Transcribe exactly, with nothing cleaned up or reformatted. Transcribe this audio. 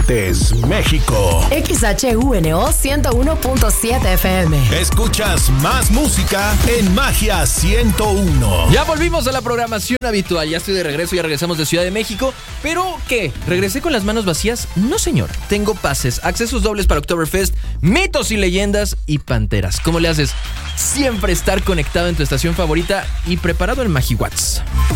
Aguascalientes, México. X H U N O ciento uno punto siete F M. Escuchas más música en Magia ciento uno. Ya volvimos a la programación habitual. Ya estoy de regreso, ya regresamos de Ciudad de México. ¿Pero qué? ¿Regresé con las manos vacías? No, señor. Tengo pases, accesos dobles para Oktoberfest, mitos y leyendas y panteras. ¿Cómo le haces? Siempre estar conectado en tu estación favorita y preparado en MagiWatts.